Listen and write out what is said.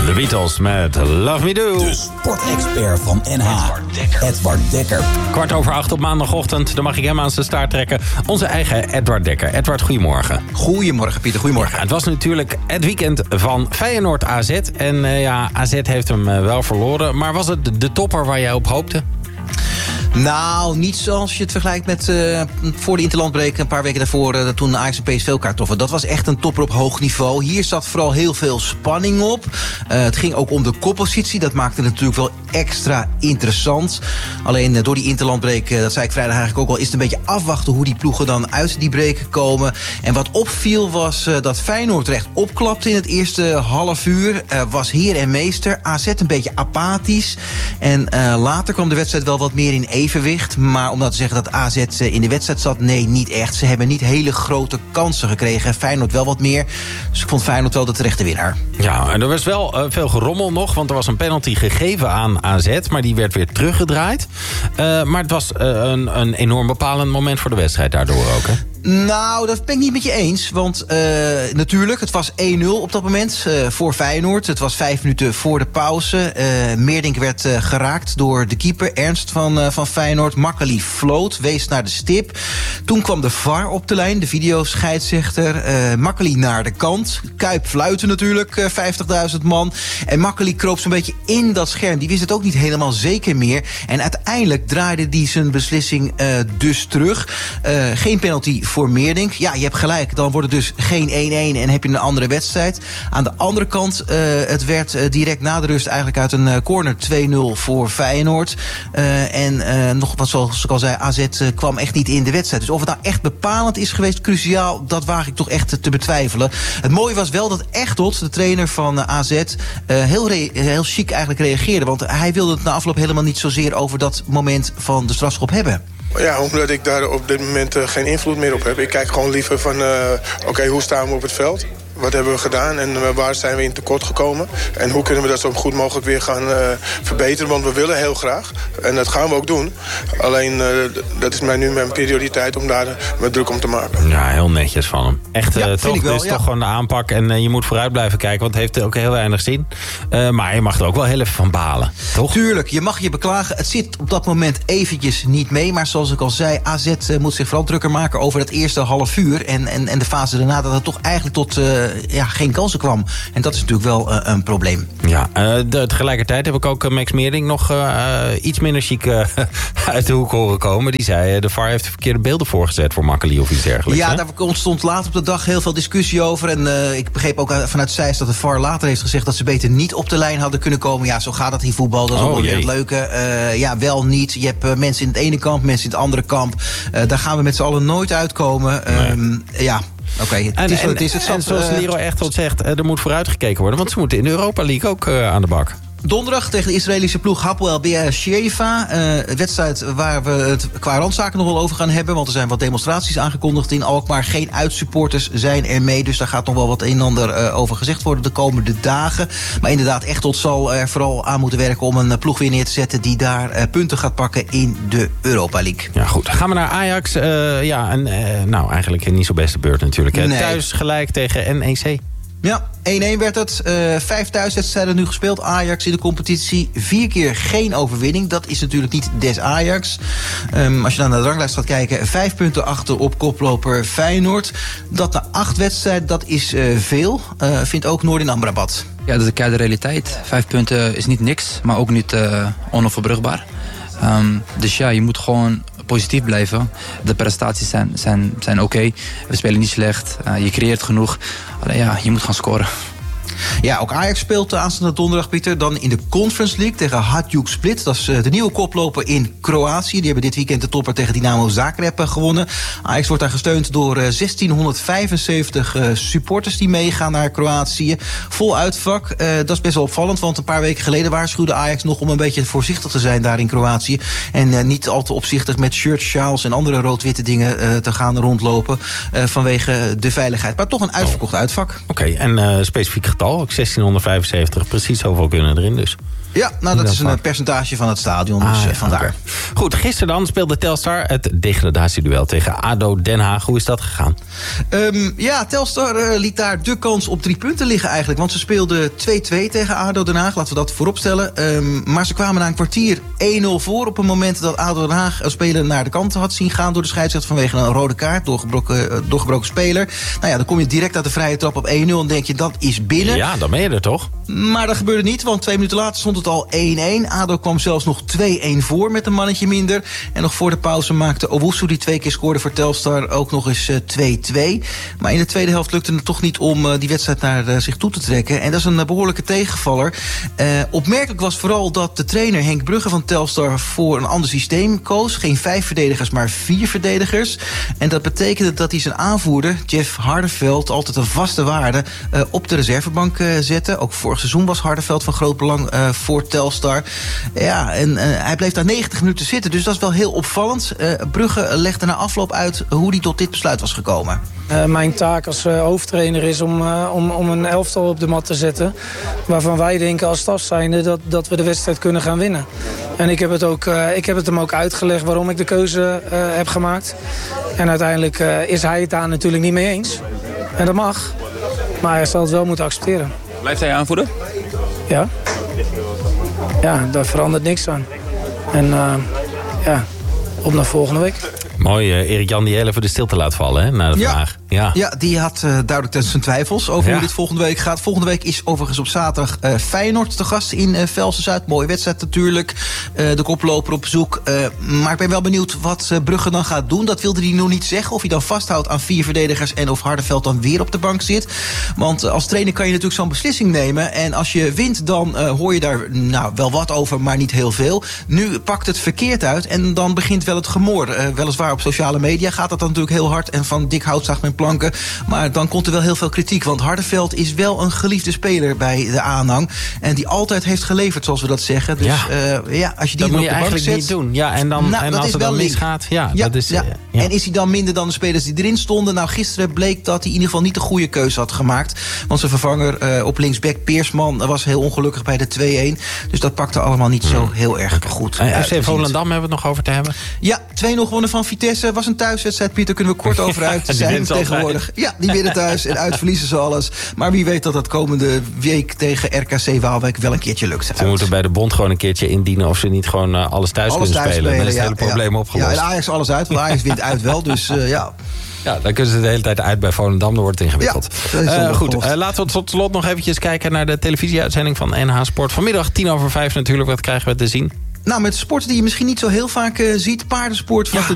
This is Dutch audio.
The Beatles met Love Me Do. De sportexpert van NH, Edward Dekker. 7:15 op maandagochtend, dan mag ik hem aan zijn staart trekken. Onze eigen Edward Dekker. Edward, goedemorgen. Goedemorgen, Pieter. Goedemorgen. Ja, het was natuurlijk het weekend van Feyenoord AZ. En AZ heeft hem wel verloren. Maar was het de topper waar jij op hoopte? Nou, niet zoals je het vergelijkt met voor de interlandbreek een paar weken daarvoor, toen Ajax en PSV elkaar troffen. Dat was echt een topper op hoog niveau. Hier zat vooral heel veel spanning op. Het ging ook om de koppositie. Dat maakte het natuurlijk wel extra interessant. Alleen door die interlandbreek, dat zei ik vrijdag eigenlijk ook al, is het een beetje afwachten hoe die ploegen dan uit die break komen. En wat opviel was dat Feyenoord recht opklapte in het eerste half uur. Was heer en meester. AZ een beetje apathisch. En later kwam de wedstrijd wel wat meer in evenwicht. Maar om nou te zeggen dat AZ in de wedstrijd zat, nee, niet echt. Ze hebben niet hele grote kansen gekregen. Feyenoord wel wat meer. Dus ik vond Feyenoord wel de terechte winnaar. Ja, en er was wel veel gerommel nog. Want er was een penalty gegeven aan AZ. Maar die werd weer teruggedraaid. Maar het was een enorm bepalend moment voor de wedstrijd daardoor ook, hè? Nou, dat ben ik niet met je eens. Want natuurlijk, het was 1-0 op dat moment voor Feyenoord. Het was 5 minuten voor de pauze. Meerdink werd geraakt door de keeper, Ernst van Feyenoord. Makkeli floot, wees naar de stip. Toen kwam de VAR op de lijn, de videoscheidsrechter. Makkeli naar de kant. Kuip fluiten natuurlijk, 50.000 man. En Makkeli kroop zo'n beetje in dat scherm. Die wist het ook niet helemaal zeker meer. En uiteindelijk draaide hij zijn beslissing dus terug. Geen penalty voor Meerdink. Ja, je hebt gelijk. Dan wordt het dus geen 1-1 en heb je een andere wedstrijd. Aan de andere kant, het werd direct na de rust eigenlijk uit een corner 2-0 voor Feyenoord. Nog wat zoals ik al zei, AZ kwam echt niet in de wedstrijd. Dus of het nou echt bepalend is geweest, cruciaal, dat waag ik toch echt te betwijfelen. Het mooie was wel dat Echtelt, de trainer van AZ, heel chic eigenlijk reageerde. Want hij wilde het na afloop helemaal niet zozeer over dat moment van de strafschop hebben. Ja, omdat ik daar op dit moment geen invloed meer op heb. Ik kijk gewoon liever van, oké, hoe staan we op het veld? Wat hebben we gedaan en waar zijn we in tekort gekomen? En hoe kunnen we dat zo goed mogelijk weer gaan verbeteren? Want we willen heel graag. En dat gaan we ook doen. Alleen, dat is nu mijn prioriteit om daar met druk om te maken. Ja, heel netjes van hem. Echt, ja, toch, dit is toch gewoon de aanpak. En je moet vooruit blijven kijken, want het heeft ook heel weinig zin. Maar je mag er ook wel heel even van balen, toch? Tuurlijk, je mag je beklagen. Het zit op dat moment eventjes niet mee. Maar zoals ik al zei, AZ moet zich vooral drukker maken over het eerste half uur. En de fase daarna dat het toch eigenlijk tot geen kansen kwam. En dat is natuurlijk wel een probleem. Ja, tegelijkertijd heb ik ook Max Meerdink nog iets minder chic uit de hoek horen komen. Die zei, de VAR heeft de verkeerde beelden voorgezet voor Makkeli of iets dergelijks. Ja, daar ontstond later op de dag heel veel discussie over. En ik begreep ook vanuit Sijs dat de VAR later heeft gezegd dat ze beter niet op de lijn hadden kunnen komen. Ja, zo gaat dat in voetbal. Dat is ook wel het leuke. Wel niet. Je hebt mensen in het ene kamp, mensen in het andere kamp. Daar gaan we met z'n allen nooit uitkomen. Oké, het is wat het is. En zoals Leroy Echtelt zegt, er moet vooruitgekeken worden. Want ze moeten in de Europa League ook aan de bak. Donderdag tegen de Israëlische ploeg Hapoel Be'er-Sheva. Een wedstrijd waar we het qua randzaken nog wel over gaan hebben. Want er zijn wat demonstraties aangekondigd in Alkmaar. Geen uitsupporters zijn er mee. Dus daar gaat nog wel wat een en ander over gezegd worden de komende dagen. Maar inderdaad, Echtelt zal er vooral aan moeten werken om een ploeg weer neer te zetten die daar punten gaat pakken in de Europa League. Ja, goed. Gaan we naar Ajax. Eigenlijk niet zo beste beurt natuurlijk. Nee. Thuis gelijk tegen NEC. Ja, 1-1 werd het. 5 thuiswedstrijden nu gespeeld. Ajax in de competitie. 4 keer geen overwinning. Dat is natuurlijk niet des Ajax. Als je dan naar de ranglijst gaat kijken, 5 punten achter op koploper Feyenoord. Dat na 8 wedstrijden, dat is veel. Vindt ook Noordin Amrabat. Ja, dat is de keiharde realiteit. 5 punten is niet niks, maar ook niet onoverbrugbaar. Dus ja, je moet gewoon positief blijven. De prestaties zijn oké. We spelen niet slecht. Je creëert genoeg. Alleen ja, je moet gaan scoren. Ja, ook Ajax speelt aanstaande donderdag, Pieter. Dan in de Conference League tegen Hajduk Split. Dat is de nieuwe koploper in Kroatië. Die hebben dit weekend de topper tegen Dynamo Zagreb gewonnen. Ajax wordt daar gesteund door 1675 supporters die meegaan naar Kroatië. Vol uitvak. Dat is best wel opvallend, want een paar weken geleden waarschuwde Ajax nog om een beetje voorzichtig te zijn daar in Kroatië. En niet al te opzichtig met shirts, sjaals en andere rood-witte dingen te gaan rondlopen vanwege de veiligheid. Maar toch een uitverkocht uitvak. Oké, en specifiek getal al. 1675, precies zoveel kunnen erin dus. Ja, nou dat is een percentage van het stadion, dus vandaar. Okay. Goed, gisteren dan speelde Telstar het degradatieduel tegen ADO Den Haag. Hoe is dat gegaan? Telstar liet daar de kans op 3 punten liggen eigenlijk. Want ze speelden 2-2 tegen ADO Den Haag, laten we dat vooropstellen. Maar ze kwamen na een kwartier 1-0 voor op een moment dat ADO Den Haag spelen naar de kant had zien gaan door de scheidsrechter vanwege een rode kaart, doorgebroken speler. Nou ja, dan kom je direct uit de vrije trap op 1-0 en denk je dat is binnen. Ja, dan ben je er toch? Maar dat gebeurde niet, want 2 minuten later stond het al 1-1. ADO kwam zelfs nog 2-1 voor met een mannetje minder. En nog voor de pauze maakte Owusu, die 2 keer scoorde voor Telstar, ook nog eens 2-2. Maar in de tweede helft lukte het toch niet om die wedstrijd naar zich toe te trekken. En dat is een behoorlijke tegenvaller. Opmerkelijk was vooral dat de trainer Henk Brugge van Telstar voor een ander systeem koos. Geen 5 verdedigers, maar 4 verdedigers. En dat betekende dat hij zijn aanvoerder, Jeff Hardeveld, altijd een vaste waarde, op de reservebank zette. Ook vorig seizoen was Hardeveld van groot belang voor Telstar. Ja, en hij bleef daar 90 minuten zitten, dus dat is wel heel opvallend. Brugge legde na afloop uit hoe hij tot dit besluit was gekomen. Mijn taak als hoofdtrainer is om een elftal op de mat te zetten, waarvan wij denken als staf zijnde dat we de wedstrijd kunnen gaan winnen. En ik heb het hem ook uitgelegd waarom ik de keuze heb gemaakt. En uiteindelijk is hij het daar natuurlijk niet mee eens. En dat mag. Maar hij zal het wel moeten accepteren. Blijft hij aanvoerder? Ja. Ja, daar verandert niks aan. En op naar volgende week. Mooi, Erik-Jan die heel even de stilte laat vallen, hè, na de vraag. Ja, die had duidelijk zijn twijfels over hoe dit volgende week gaat. Volgende week is overigens op zaterdag Feyenoord te gast in Velsen-Zuid. Mooie wedstrijd natuurlijk. De koploper op bezoek. Maar ik ben wel benieuwd wat Brugge dan gaat doen. Dat wilde hij nog niet zeggen. Of hij dan vasthoudt aan 4 verdedigers en of Hardeveld dan weer op de bank zit. Want als trainer kan je natuurlijk zo'n beslissing nemen. En als je wint, dan hoor je daar wel wat over, maar niet heel veel. Nu pakt het verkeerd uit en dan begint wel het gemor. Weliswaar op sociale media gaat dat dan natuurlijk heel hard. En van dik hout zag men planken. Maar dan komt er wel heel veel kritiek. Want Hardeveld is wel een geliefde speler bij de aanhang. En die altijd heeft geleverd, zoals we dat zeggen. Dus als je die dat moet je op de bank eigenlijk zet, niet doen. Ja, en als het dan misgaat. En is hij dan minder dan de spelers die erin stonden? Nou, gisteren bleek dat hij in ieder geval niet de goede keuze had gemaakt. Want zijn vervanger op linksback, Peersman, was heel ongelukkig bij de 2-1. Dus dat pakte allemaal niet zo heel erg goed. FC Volendam hebben we het nog over te hebben. Ja, 2-0 gewonnen van Vitesse. Was een thuiswedstrijd, Pieter. Kunnen we kort over uit zijn tegenwoordig. Ja, die winnen thuis en uitverliezen ze alles. Maar wie weet dat dat komende week tegen RKC Waalwijk wel een keertje lukt. Ze moeten bij de bond gewoon een keertje indienen of ze niet gewoon alles thuis kunnen spelen. Dan is het hele probleem opgelost. Ja, en Ajax alles uit, want Ajax wint uit wel. Dus Ja, dan kunnen ze de hele tijd uit bij Volendam. Dan wordt het ingewikkeld. Goed, laten we tot slot nog eventjes kijken naar de televisieuitzending van NH Sport. Vanmiddag 4:10 natuurlijk. Wat krijgen we te zien? Nou, met sporten die je misschien niet zo heel vaak ziet. Paardensport.